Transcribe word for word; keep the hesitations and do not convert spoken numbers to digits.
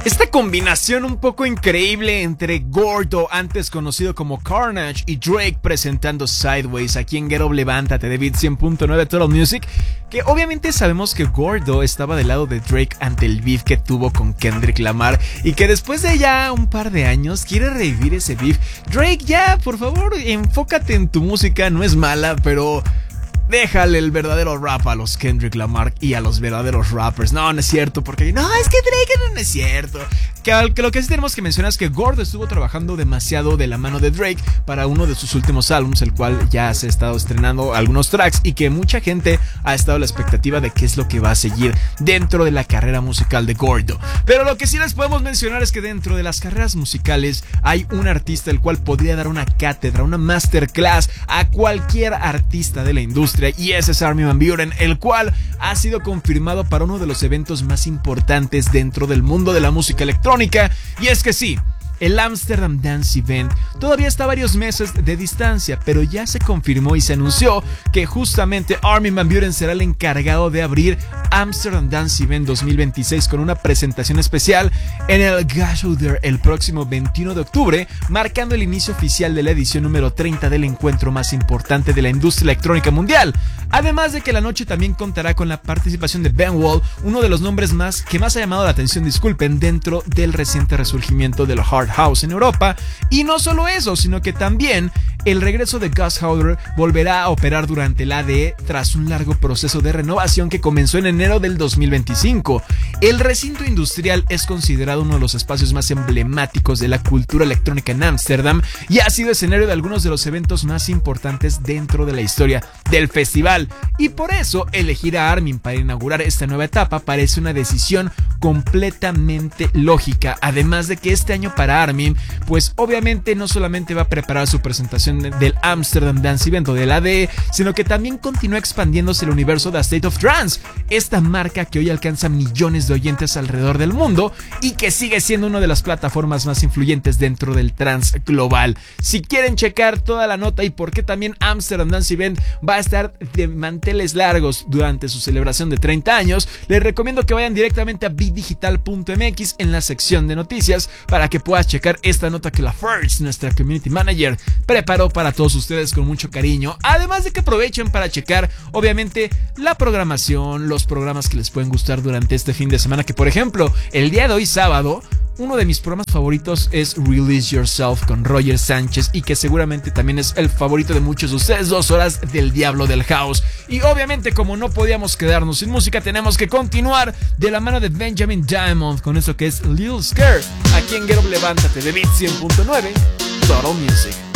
Esta combinación un poco increíble entre Gordo, antes conocido como Carnage, y Drake presentando Sideways aquí en Get Up Levántate de Beat cien punto nueve Total Music, que obviamente sabemos que Gordo estaba del lado de Drake ante el beef que tuvo con Kendrick Lamar y que después de ya un par de años quiere revivir ese beef. Drake, ya, por favor, enfócate en tu música, no es mala, pero déjale el verdadero rap a los Kendrick Lamar y a los verdaderos rappers. No, no es cierto, porque no, es que Drake no es cierto. Que, que lo que sí tenemos que mencionar es que Gordo estuvo trabajando demasiado de la mano de Drake para uno de sus últimos álbumes, el cual ya se ha estado estrenando algunos tracks y que mucha gente ha estado a la expectativa de qué es lo que va a seguir dentro de la carrera musical de Gordo. Pero lo que sí les podemos mencionar es que dentro de las carreras musicales hay un artista el cual podría dar una cátedra, una masterclass a cualquier artista de la industria, y ese es Armin van Buuren, el cual ha sido confirmado para uno de los eventos más importantes dentro del mundo de la música electrónica. Y es que sí, el Amsterdam Dance Event todavía está a varios meses de distancia, pero ya se confirmó y se anunció que justamente Armin van Buuren será el encargado de abrir Amsterdam Dance Event dos mil veintiséis con una presentación especial en el Gashouder el próximo veintiuno de octubre, marcando el inicio oficial de la edición número treinta del encuentro más importante de la industria electrónica mundial. Además de que la noche también contará con la participación de Ben Wall, uno de los nombres más que más ha llamado la atención, disculpen, dentro del reciente resurgimiento de los Hard House en Europa. Y no solo eso, sino que también el regreso de Gashouder volverá a operar durante el A D E tras un largo proceso de renovación que comenzó en enero del dos mil veinticinco. El recinto industrial es considerado uno de los espacios más emblemáticos de la cultura electrónica en Ámsterdam y ha sido escenario de algunos de los eventos más importantes dentro de la historia del festival. Y por eso elegir a Armin para inaugurar esta nueva etapa parece una decisión completamente lógica. Además de que este año para Armin, pues obviamente no solamente va a preparar su presentación del Amsterdam Dance Event o del A D E, sino que también continúa expandiéndose el universo de A State of Trance, esta marca que hoy alcanza millones de oyentes alrededor del mundo y que sigue siendo una de las plataformas más influyentes dentro del trance global. Si quieren checar toda la nota y por qué también Amsterdam Dance Event va a estar de manteles largos durante su celebración de treinta años, les recomiendo que vayan directamente a beat digital punto m x en la sección de noticias para que puedas checar esta nota que la First, nuestra community manager, preparó para todos ustedes con mucho cariño. Además de que aprovechen para checar obviamente la programación, los programas que les pueden gustar durante este fin de semana, que por ejemplo el día de hoy sábado uno de mis programas favoritos es Release Yourself con Roger Sánchez, y que seguramente también es el favorito de muchos de ustedes, dos horas del diablo del house. Y obviamente, como no podíamos quedarnos sin música, tenemos que continuar de la mano de Benjamin Diamond con eso que es Little Scare aquí en Get Up Levántate de Beat cien punto nueve Total Music.